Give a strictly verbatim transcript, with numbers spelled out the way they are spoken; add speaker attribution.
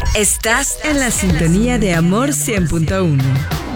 Speaker 1: Estás en la sintonía de Amor cien punto uno.